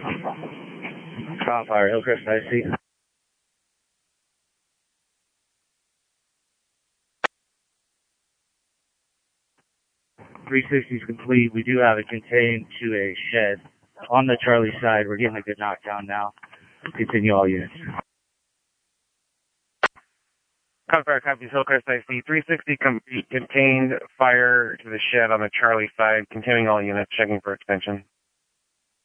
Fire, Hillcrest, I see. 360 is complete. We do have it contained to a shed on the Charlie side. We're getting a good knockdown now. Continue all units. Fire, copies, Hillcrest, I see. 360 contained fire to the shed on the Charlie side. Continuing all units, checking for extension.